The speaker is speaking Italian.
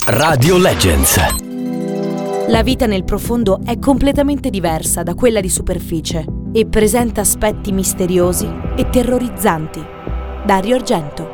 Radio Legends. La vita nel profondo è completamente diversa da quella di superficie e presenta aspetti misteriosi e terrorizzanti. Dario Argento.